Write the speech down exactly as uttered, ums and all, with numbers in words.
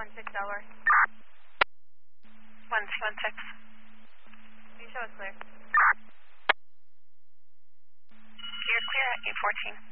one six Delaware. one seven six. You show us clear. You're clear at eight fourteen.